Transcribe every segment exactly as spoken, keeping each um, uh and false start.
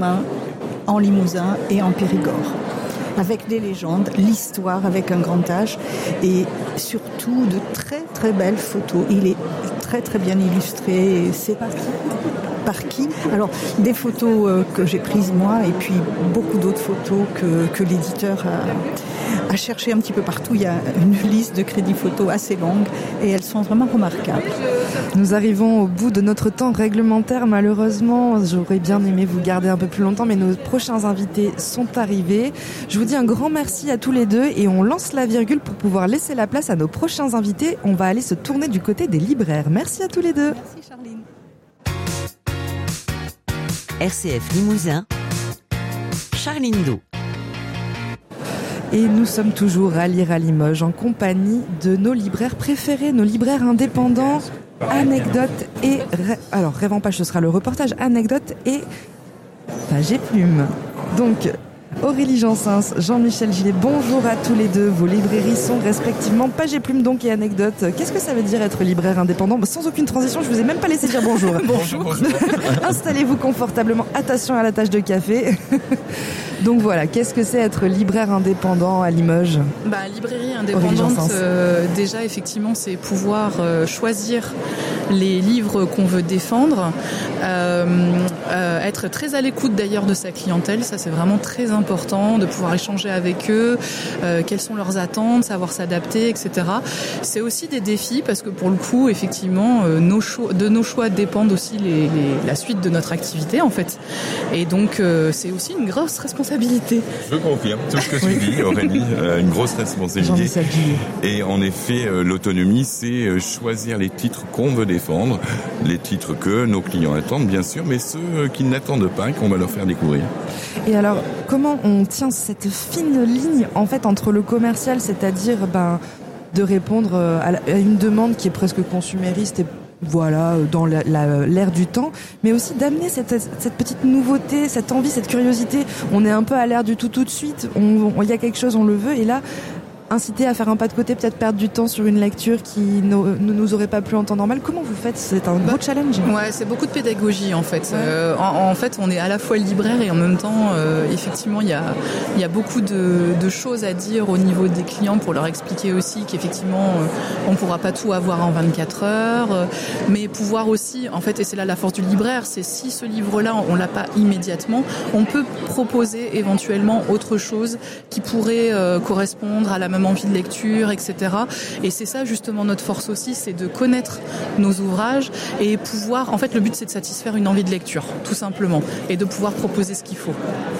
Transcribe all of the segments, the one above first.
en Limousin et en Périgord. Avec des légendes, l'histoire avec un grand H et surtout de très très belles photos. Il est très très bien illustré. C'est par qui Par qui Alors, des photos euh, que j'ai prises moi et puis beaucoup d'autres photos que, que l'éditeur a, a cherché un petit peu partout. Il y a une liste de crédits photos assez longue et elles sont vraiment remarquables. Nous arrivons au bout de notre temps réglementaire. Malheureusement, j'aurais bien aimé vous garder un peu plus longtemps, mais nos prochains invités sont arrivés. Je vous dis un grand merci à tous les deux et on lance la virgule pour pouvoir laisser la place à nos prochains invités. On va aller se tourner du côté des libraires. Merci à tous les deux. Merci Charline. R C F Limousin, Charline Do. Et nous sommes toujours à lire à Limoges en compagnie de nos libraires préférés, nos libraires indépendants, Anecdote et... Alors, Rêve en Page, ce sera le reportage Anecdote et Page et Plume. Donc, Aurélie Jansens, Jean-Michel Gillet, bonjour à tous les deux. Vos librairies sont respectivement Page et Plume donc et Anecdote. Qu'est-ce que ça veut dire être libraire indépendant ? Sans aucune transition, je vous ai même pas laissé dire bonjour. Bonjour. bonjour. Installez-vous confortablement, attention à la tache de café. Donc voilà, qu'est-ce que c'est être libraire indépendant à Limoges ? Bah, librairie indépendante, euh, déjà effectivement, c'est pouvoir euh, choisir les livres qu'on veut défendre, euh, euh, être très à l'écoute d'ailleurs de sa clientèle, ça c'est vraiment très important, de pouvoir échanger avec eux, euh, quelles sont leurs attentes, savoir s'adapter, et cetera. C'est aussi des défis parce que pour le coup, effectivement, euh, nos choix, de nos choix dépendent aussi les, les, la suite de notre activité en fait. Et donc euh, c'est aussi une grosse responsabilité. Je confirme tout ce que tu dis, Aurélie, euh, une grosse responsabilité. Et en effet, euh, l'autonomie, c'est euh, choisir les titres qu'on veut défendre, les titres que nos clients attendent, bien sûr, mais ceux euh, qui n'attendent pas, qu'on va leur faire découvrir. Et alors, comment on tient cette fine ligne, en fait, entre le commercial, c'est-à-dire ben, de répondre à, la, à une demande qui est presque consumériste et voilà, dans la, la, l'ère du temps, mais aussi d'amener cette, cette petite nouveauté, cette envie, cette curiosité. On est un peu à l'ère du tout tout de suite, on, on, y a quelque chose, on le veut, et là, inciter à faire un pas de côté, peut-être perdre du temps sur une lecture qui ne nous aurait pas plu en temps normal. Comment vous faites ? C'est un gros challenge. Ouais, c'est beaucoup de pédagogie en fait. Ouais. Euh, en, en fait, on est à la fois libraire et en même temps, euh, effectivement, il y a, il y a beaucoup de, de choses à dire au niveau des clients pour leur expliquer aussi qu'effectivement, euh, on ne pourra pas tout avoir en vingt-quatre heures, euh, mais pouvoir aussi, en fait, et c'est là la force du libraire, c'est si ce livre-là, on l'a pas immédiatement, on peut proposer éventuellement autre chose qui pourrait euh, correspondre à la même envie de lecture, et cetera. Et c'est ça justement notre force aussi, c'est de connaître nos ouvrages et pouvoir, en fait le but c'est de satisfaire une envie de lecture, tout simplement, et de pouvoir proposer ce qu'il faut.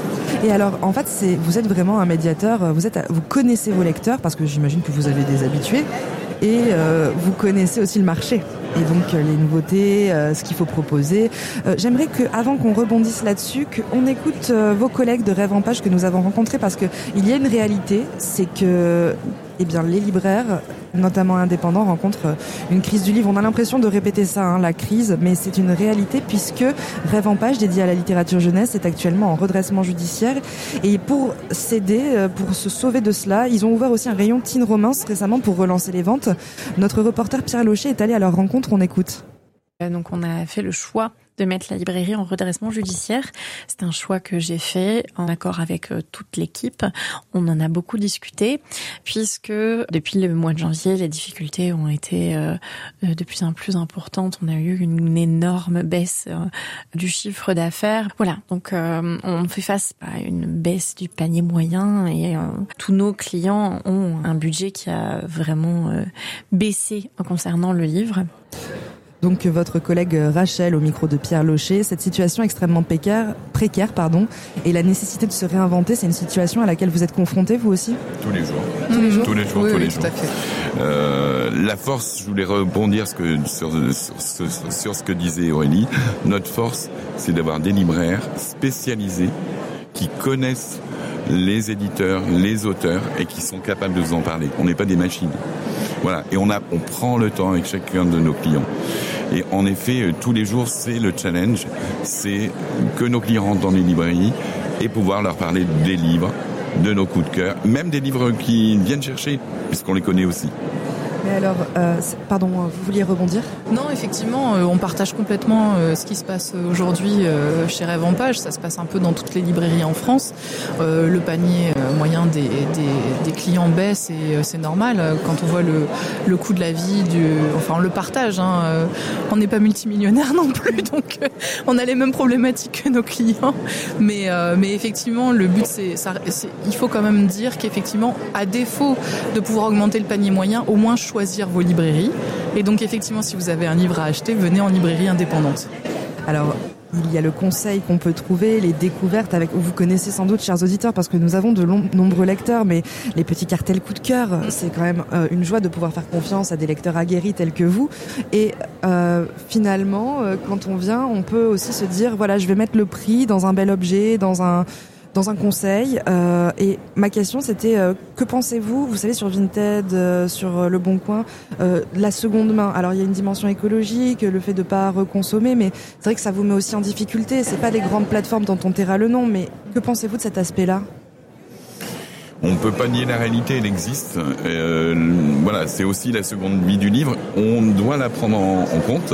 Et alors, en fait, c'est, vous êtes vraiment un médiateur, vous, êtes, vous connaissez vos lecteurs, parce que j'imagine que vous avez des habitués, et euh, vous connaissez aussi le marché. Et donc euh, les nouveautés, euh, ce qu'il faut proposer. Euh, j'aimerais que, avant qu'on rebondisse là-dessus, qu'on écoute euh, vos collègues de Rêve en Page que nous avons rencontrés, parce que il y a une réalité, c'est que, eh bien, les libraires, notamment indépendants, rencontrent une crise du livre. On a l'impression de répéter ça, hein, la crise, mais c'est une réalité puisque Rêve en Page, dédié à la littérature jeunesse, est actuellement en redressement judiciaire. Et pour s'aider, pour se sauver de cela, ils ont ouvert aussi un rayon teen romance récemment pour relancer les ventes. Notre reporter Pierre Locher est allé à leur rencontre. On écoute. Donc on a fait le choix de mettre la librairie en redressement judiciaire. C'est un choix que j'ai fait en accord avec euh, toute l'équipe. On en a beaucoup discuté puisque depuis le mois de janvier, les difficultés ont été euh, de plus en plus importantes. On a eu une énorme baisse euh, du chiffre d'affaires. Voilà, donc euh, on fait face à une baisse du panier moyen et euh, tous nos clients ont un budget qui a vraiment euh, baissé concernant le livre. Donc votre collègue Rachel au micro de Pierre Locher, cette situation extrêmement précaire, précaire pardon, et la nécessité de se réinventer, c'est une situation à laquelle vous êtes confrontés vous aussi ? Tous les jours. Tous les jours. Tous les jours, oui, tous oui, les tout jours. à fait. Euh, la force, je voulais rebondir ce que, sur, sur, sur, sur ce que disait Aurélie. Notre force, c'est d'avoir des libraires spécialisés qui connaissent les éditeurs, les auteurs et qui sont capables de vous en parler. On n'est pas des machines. Voilà. Et on a, on prend le temps avec chacun de nos clients. Et en effet, tous les jours, c'est le challenge. C'est que nos clients rentrent dans les librairies et pouvoir leur parler des livres, de nos coups de cœur, même des livres qu'ils viennent chercher, puisqu'on les connaît aussi. Mais alors, euh, pardon, vous vouliez rebondir ? Non, effectivement, euh, on partage complètement euh, ce qui se passe aujourd'hui euh, chez Rêve en Page. Ça se passe un peu dans toutes les librairies en France. Euh, le panier euh, moyen des, des, des clients baisse et euh, c'est normal. Quand on voit le, le coût de la vie, du, enfin on le partage. Hein, euh, on n'est pas multimillionnaire non plus, donc euh, on a les mêmes problématiques que nos clients. Mais, euh, mais effectivement, le but, c'est, ça, c'est, il faut quand même dire qu'effectivement, à défaut de pouvoir augmenter le panier moyen, au moins choisir vos librairies. Et donc effectivement, si vous avez un livre à acheter, venez en librairie indépendante. Alors, il y a le conseil qu'on peut trouver, les découvertes avec, vous connaissez sans doute, chers auditeurs, parce que nous avons de long, nombreux lecteurs, mais les petits cartels coup de cœur, c'est quand même euh, une joie de pouvoir faire confiance à des lecteurs aguerris tels que vous. Et euh, finalement, euh, quand on vient, on peut aussi se dire, voilà, je vais mettre le prix dans un bel objet, dans un dans un conseil. Euh, et ma question, c'était, euh, que pensez-vous, vous savez, sur Vinted, euh, sur euh, Le Bon Coin, euh, la seconde main. Alors, il y a une dimension écologique, le fait de pas reconsommer, mais c'est vrai que ça vous met aussi en difficulté. C'est pas des grandes plateformes dont on taira le nom, mais que pensez-vous de cet aspect-là ? On peut pas nier la réalité, elle existe. Euh, voilà, c'est aussi la seconde vie du livre. On doit la prendre en, en compte.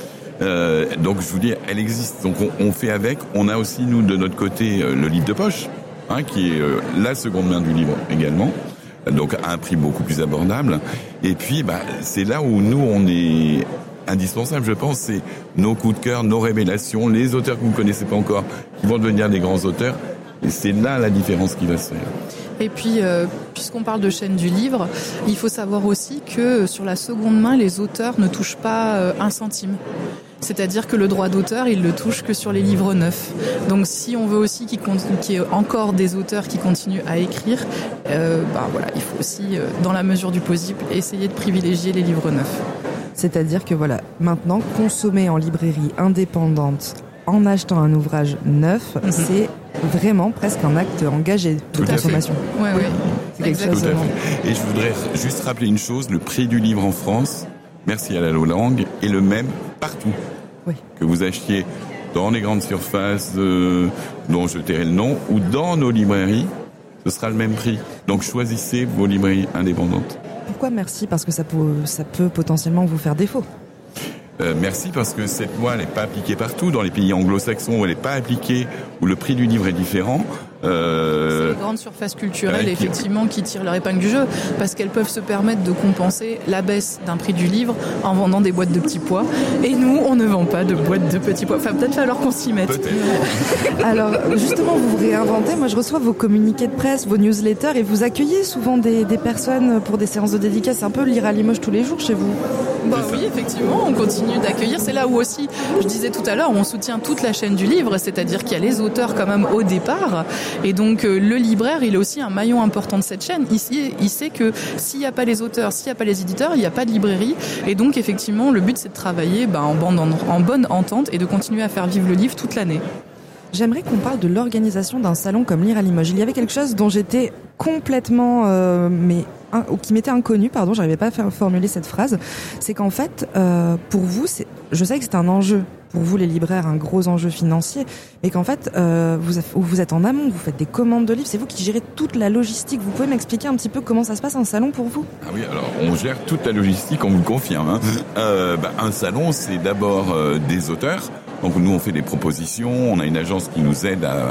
Euh, donc je vous dis, elle existe. Donc on, on fait avec. On a aussi nous de notre côté euh, le livre de poche, hein, qui est euh, la seconde main du livre également. Donc à un prix beaucoup plus abordable. Et puis bah c'est là où nous on est indispensable, je pense. C'est nos coups de cœur, nos révélations, les auteurs que vous ne connaissez pas encore, qui vont devenir des grands auteurs. Et c'est là la différence qui va se faire. Et puis, euh, puisqu'on parle de chaîne du livre, il faut savoir aussi que sur la seconde main, les auteurs ne touchent pas euh, un centime. C'est-à-dire que le droit d'auteur, ils le touchent que sur les livres neufs. Donc, si on veut aussi qu'il, qu'il y ait encore des auteurs qui continuent à écrire, euh, bah voilà, il faut aussi, euh, dans la mesure du possible, essayer de privilégier les livres neufs. C'est-à-dire que voilà, maintenant, consommer en librairie indépendante en achetant un ouvrage neuf, mmh. c'est vraiment presque un acte engagé de Tout consommation. Oui, oui. C'est quelque chose. Tout à fait. Et je voudrais juste rappeler une chose, le prix du livre en France, merci à la Langue, est le même partout. Oui. Que vous achetiez dans les grandes surfaces, euh, dont je tairai le nom, ou dans nos librairies, ce sera le même prix. Donc choisissez vos librairies indépendantes. Pourquoi merci ? Parce que ça peut, ça peut potentiellement vous faire défaut. Euh, merci parce que cette loi n'est pas appliquée partout. Dans les pays anglo-saxons où elle n'est pas appliquée, où le prix du livre est différent. Euh... C'est les grandes surfaces culturelles, ouais, effectivement, qui tirent leur épingle du jeu, parce qu'elles peuvent se permettre de compenser la baisse d'un prix du livre en vendant des boîtes de petits pois. Et nous, on ne vend pas de boîtes de petits pois. Enfin, peut-être falloir qu'on s'y mette. Peut-être. Alors, justement, vous vous réinventez. Moi, je reçois vos communiqués de presse, vos newsletters, et vous accueillez souvent des, des personnes pour des séances de dédicaces. C'est un peu lire à Limoges tous les jours chez vous. Bah oui, effectivement, on continue d'accueillir. C'est là où aussi, je disais tout à l'heure, on soutient toute la chaîne du livre, c'est-à-dire qu'il y a les auteurs quand même au départ. Et donc, euh, le libraire, il est aussi un maillon important de cette chaîne. Ici, il sait que s'il n'y a pas les auteurs, s'il n'y a pas les éditeurs, il n'y a pas de librairie. Et donc, effectivement, le but, c'est de travailler bah, en, bande, en, en bonne entente et de continuer à faire vivre le livre toute l'année. J'aimerais qu'on parle de l'organisation d'un salon comme Lire à Limoges. Il y avait quelque chose dont j'étais complètement, euh, mais un, ou qui m'était inconnu, pardon, j'arrivais pas à faire, formuler cette phrase. C'est qu'en fait, euh, pour vous, c'est, je sais que c'est un enjeu. Pour vous, les libraires, un gros enjeu financier, mais qu'en fait, euh, vous, vous êtes en amont, vous faites des commandes de livres, c'est vous qui gérez toute la logistique. Vous pouvez m'expliquer un petit peu comment ça se passe un salon pour vous ? Ah oui, alors on gère toute la logistique, on vous le confirme. Hein. Euh, bah, un salon, c'est d'abord euh, des auteurs. Donc nous, on fait des propositions, on a une agence qui nous aide à,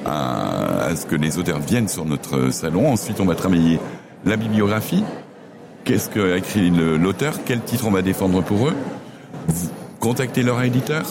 à, à ce que les auteurs viennent sur notre salon. Ensuite, on va travailler la bibliographie. Qu'est-ce qu'a écrit le, l'auteur ? Quel titre on va défendre pour eux ? Contacter leur éditeur,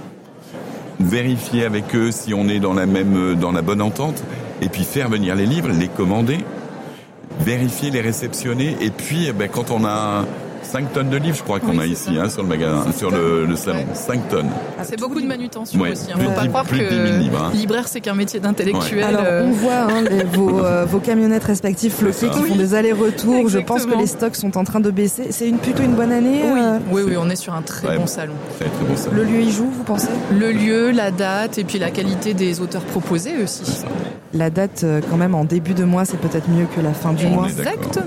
vérifier avec eux si on est dans la même, dans la bonne entente, et puis faire venir les livres, les commander, vérifier, les réceptionner, et puis ben, quand on a cinq tonnes de livres, je crois qu'on oui, a ici hein, sur le magasin, sur le, le salon, ouais. cinq tonnes. Ah, c'est beaucoup de manutention ouais, aussi. Il ne faut pas croire que livres, hein. Libraire, c'est qu'un métier d'intellectuel. Ouais. Alors, on voit hein, les, vos, euh, vos camionnettes respectives flottées qui oui. font des allers-retours. Exactement. Je pense que les stocks sont en train de baisser. C'est une, plutôt une bonne année oui. Euh... oui, oui, on est sur un très ouais, bon salon. Très, très bon salon. Le lieu y joue, vous pensez ? Le lieu, la date et puis la qualité des auteurs proposés aussi. La date, quand même, en début de mois, c'est peut-être mieux que la fin du on mois. Exactement.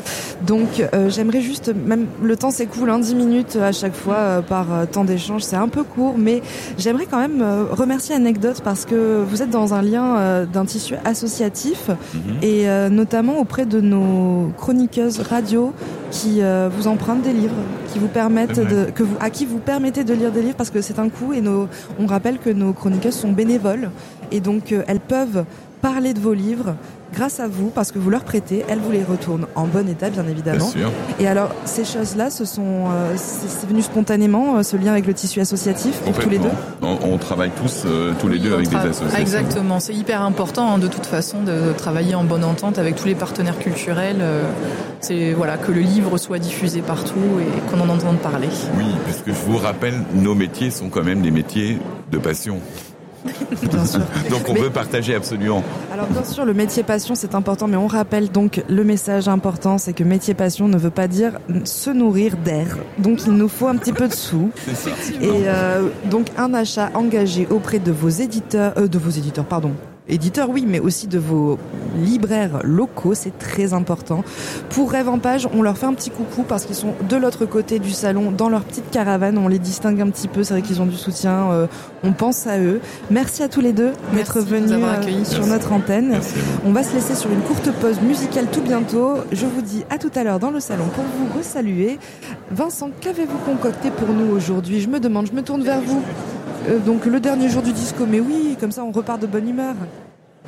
Donc euh, j'aimerais juste, même le temps s'écoule, hein, dix minutes à chaque fois euh, par euh, temps d'échange, c'est un peu court, mais j'aimerais quand même euh, remercier Anecdote parce que vous êtes dans un lien euh, d'un tissu associatif mm-hmm. et euh, notamment auprès de nos chroniqueuses radio qui euh, vous empruntent des livres, qui vous permettent de, que vous, à qui vous permettez de lire des livres parce que c'est un coût et nos, on rappelle que nos chroniqueuses sont bénévoles et donc euh, elles peuvent parler de vos livres grâce à vous, parce que vous leur prêtez, elles vous les retournent en bon état, bien évidemment. Bien sûr. Et alors, ces choses-là, ce sont, euh, c'est, c'est venu spontanément, euh, ce lien avec le tissu associatif, pour tous les deux. On, on travaille tous, euh, tous les oui, deux, avec tra- des associations. Exactement. C'est hyper important, hein, de toute façon, de travailler en bonne entente avec tous les partenaires culturels. Euh, c'est voilà, que le livre soit diffusé partout et qu'on en entende parler. Oui, puisque je vous rappelle, nos métiers sont quand même des métiers de passion. Bien sûr. Donc on mais, veut partager absolument. Alors bien sûr, le métier passion c'est important, mais on rappelle donc le message important, c'est que métier passion ne veut pas dire se nourrir d'air. Donc il nous faut un petit peu de sous. C'est ça. Et euh, donc un achat engagé auprès de vos éditeurs, euh, de vos éditeurs, pardon. Éditeurs, oui, mais aussi de vos libraires locaux, c'est très important. Pour Rêve en Page, on leur fait un petit coucou parce qu'ils sont de l'autre côté du salon, dans leur petite caravane. On les distingue un petit peu, c'est vrai qu'ils ont du soutien. Euh, on pense à eux. Merci à tous les deux d'être venus euh, sur notre antenne. Merci. On va se laisser sur une courte pause musicale tout bientôt. Je vous dis à tout à l'heure dans le salon pour vous resaluer. Vincent, qu'avez-vous concocté pour nous aujourd'hui ? Je me demande, je me tourne vers vous. Euh, donc le dernier jour du disco, mais oui, comme ça on repart de bonne humeur.